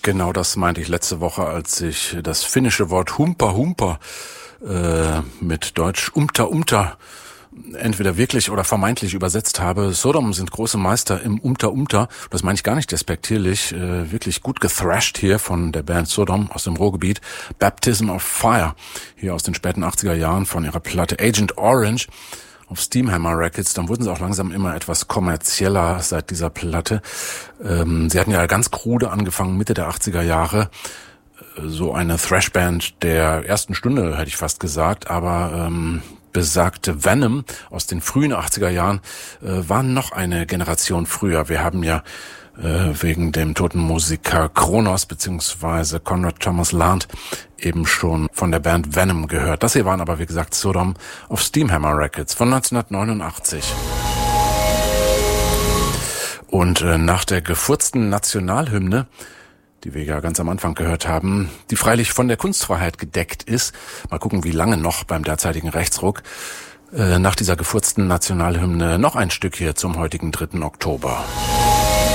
Genau das meinte ich letzte Woche, als ich das finnische Wort Humpa Humpa mit Deutsch Umta entweder wirklich oder vermeintlich übersetzt habe. Sodom sind große Meister im Umta. Das meine ich gar nicht despektierlich. Wirklich gut gethrashed hier von der Band Sodom aus dem Ruhrgebiet. Baptism of Fire, hier aus den späten 80er Jahren von ihrer Platte Agent Orange auf Steamhammer Records. Dann wurden sie auch langsam immer etwas kommerzieller seit dieser Platte. Sie hatten ja ganz krude angefangen, Mitte der 80er Jahre. So eine Thrashband der ersten Stunde, hätte ich fast gesagt, aber besagte Venom aus den frühen 80er Jahren war noch eine Generation früher. Wir haben ja wegen dem toten Musiker Kronos bzw. Conrad Thomas Lant eben schon von der Band Venom gehört. Das hier waren aber, wie gesagt, Sodom auf Steamhammer Records von 1989. Und nach der gefurzten Nationalhymne, die wir ja ganz am Anfang gehört haben, die freilich von der Kunstfreiheit gedeckt ist. Mal gucken, wie lange noch beim derzeitigen Rechtsruck. Nach dieser gefurzten Nationalhymne noch ein Stück hier zum heutigen 3. Oktober.